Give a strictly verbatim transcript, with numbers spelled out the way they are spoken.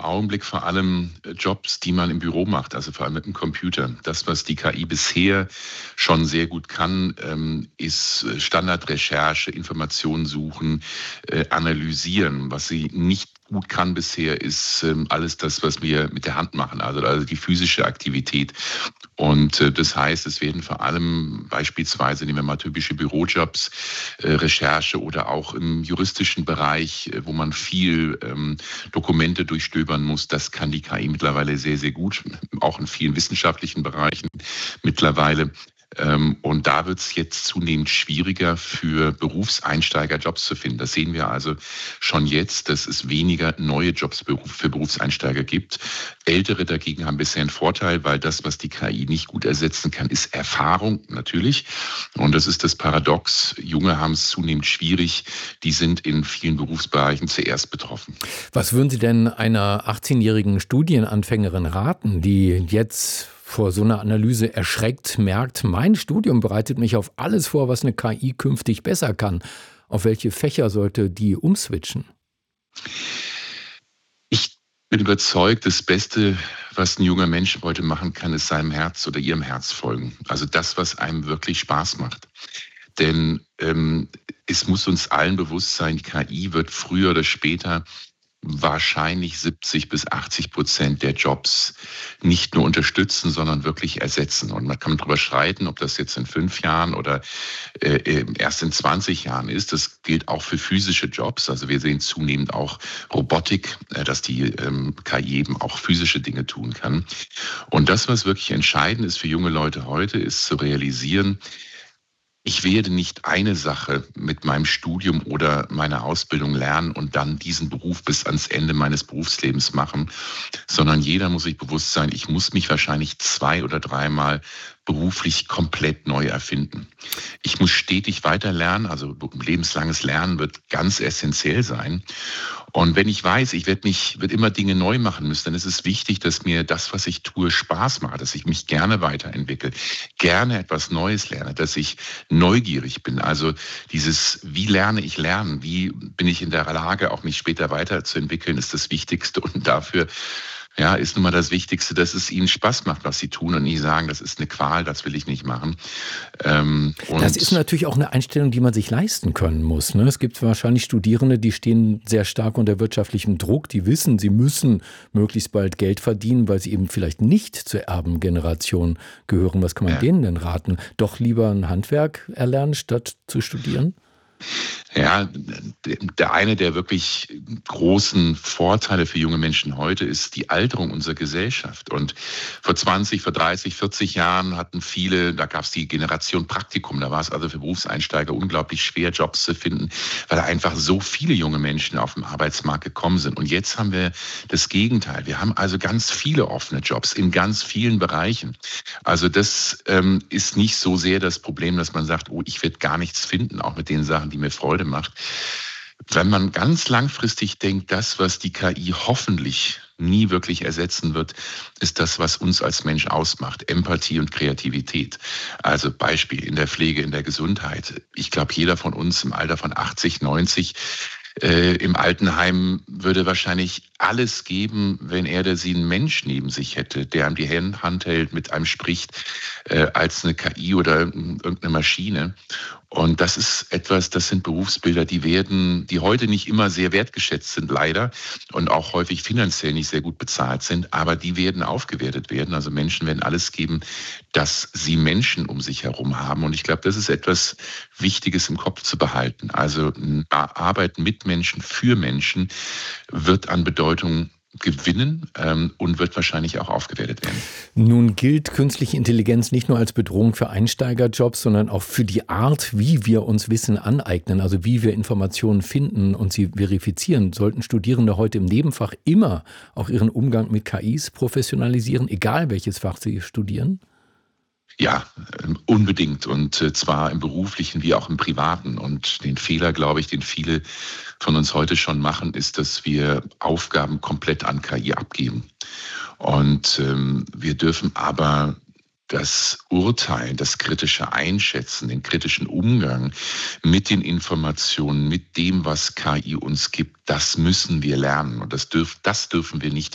Augenblick vor allem äh, Jobs, die man im Büro macht, also vor allem mit dem Computer. Das, was die K I bisher schon sehr gut kann, ähm, ist äh, Standardrecherche, Informationen suchen, äh, analysieren. Was sie nicht gut kann bisher, ist ähm, alles das, was wir mit der Hand machen, also, also die physische Aktivität. Und äh, das heißt, es werden vor allem beispielsweise, nehmen wir mal typische Bürojobs, äh, Recherche oder auch im juristischen Bereich, äh, wo man viel ähm, Dokumente durchstöbern muss, das kann die K I mittlerweile sehr, sehr gut, auch in vielen wissenschaftlichen Bereichen mittlerweile. Ähm, und da wird es jetzt zunehmend schwieriger für Berufseinsteiger Jobs zu finden. Das sehen wir also schon jetzt, dass es weniger neue Jobs für Berufseinsteiger gibt. Ältere dagegen haben bisher einen Vorteil, weil das, was die K I nicht gut ersetzen kann, ist Erfahrung natürlich. Und das ist das Paradox. Junge haben es zunehmend schwierig. Die sind in vielen Berufsbereichen zuerst betroffen. Was würden Sie denn einer achtzehnjährigen Studienanfängerin raten, die jetzt vor so einer Analyse erschreckt merkt, mein Studium bereitet mich auf alles vor, was eine K I künftig besser kann? Auf welche Fächer sollte die umswitchen? Ich bin überzeugt, das Beste, was ein junger Mensch heute machen kann, ist seinem Herz oder ihrem Herz folgen. Also das, was einem wirklich Spaß macht. Denn ähm, es muss uns allen bewusst sein, die K I wird früher oder später wahrscheinlich siebzig bis achtzig Prozent der Jobs nicht nur unterstützen, sondern wirklich ersetzen. Und man kann darüber streiten, ob das jetzt in fünf Jahren oder äh, erst in zwanzig Jahren ist. Das gilt auch für physische Jobs. Also wir sehen zunehmend auch Robotik, äh, dass die ähm, K I eben auch physische Dinge tun kann. Und das, was wirklich entscheidend ist für junge Leute heute, ist zu realisieren, ich werde nicht eine Sache mit meinem Studium oder meiner Ausbildung lernen und dann diesen Beruf bis ans Ende meines Berufslebens machen, sondern jeder muss sich bewusst sein, ich muss mich wahrscheinlich zwei oder dreimal beruflich komplett neu erfinden. Ich muss stetig weiter lernen, also lebenslanges Lernen wird ganz essentiell sein. Und wenn ich weiß, ich werde mich, werde immer Dinge neu machen müssen, dann ist es wichtig, dass mir das, was ich tue, Spaß macht, dass ich mich gerne weiterentwickle, gerne etwas Neues lerne, dass ich neugierig bin. Also dieses, wie lerne ich lernen, wie bin ich in der Lage, auch mich später weiterzuentwickeln, ist das Wichtigste. Und dafür ja, ist nun mal das Wichtigste, dass es ihnen Spaß macht, was sie tun und nicht sagen, das ist eine Qual, das will ich nicht machen. Ähm, und Das ist natürlich auch eine Einstellung, die man sich leisten können muss, ne? Es gibt wahrscheinlich Studierende, die stehen sehr stark unter wirtschaftlichem Druck, die wissen, sie müssen möglichst bald Geld verdienen, weil sie eben vielleicht nicht zur Erbengeneration gehören. Was kann man ja. denen denn raten? Doch lieber ein Handwerk erlernen, statt zu studieren? Ja, der eine der wirklich großen Vorteile für junge Menschen heute ist die Alterung unserer Gesellschaft. Und vor zwanzig, vor dreißig, vierzig Jahren hatten viele, da gab es die Generation Praktikum, da war es also für Berufseinsteiger unglaublich schwer, Jobs zu finden, weil einfach so viele junge Menschen auf dem Arbeitsmarkt gekommen sind. Und jetzt haben wir das Gegenteil. Wir haben also ganz viele offene Jobs in ganz vielen Bereichen. Also das ähm, ist nicht so sehr das Problem, dass man sagt, oh, ich werde gar nichts finden, auch mit den Sachen, die mir Freude macht. Wenn man ganz langfristig denkt, das, was die K I hoffentlich nie wirklich ersetzen wird, ist das, was uns als Mensch ausmacht, Empathie und Kreativität. Also Beispiel in der Pflege, in der Gesundheit. Ich glaube, jeder von uns im Alter von achtzig, neunzig äh, im Altenheim würde wahrscheinlich alles geben, wenn er oder sie einen Mensch neben sich hätte, der einem die Hand hält, mit einem spricht, äh, als eine K I oder irgendeine Maschine. Und das ist etwas, das sind Berufsbilder, die werden, die heute nicht immer sehr wertgeschätzt sind, leider, und auch häufig finanziell nicht sehr gut bezahlt sind, aber die werden aufgewertet werden. Also Menschen werden alles geben, dass sie Menschen um sich herum haben. Und ich glaube, das ist etwas Wichtiges im Kopf zu behalten. Also Arbeit mit Menschen, für Menschen wird an Bedeutung gewinnen ähm, und wird wahrscheinlich auch aufgewertet werden. Nun gilt künstliche Intelligenz nicht nur als Bedrohung für Einsteigerjobs, sondern auch für die Art, wie wir uns Wissen aneignen, also wie wir Informationen finden und sie verifizieren. Sollten Studierende heute im Nebenfach immer auch ihren Umgang mit K Is professionalisieren, egal welches Fach sie studieren? Ja, unbedingt, und zwar im beruflichen wie auch im privaten. Und den Fehler, glaube ich, den viele von uns heute schon machen, ist, dass wir Aufgaben komplett an K I abgeben. Und ähm, wir dürfen aber das Urteilen, das kritische Einschätzen, den kritischen Umgang mit den Informationen, mit dem, was K I uns gibt, das müssen wir lernen. Und das, dürf, das dürfen wir nicht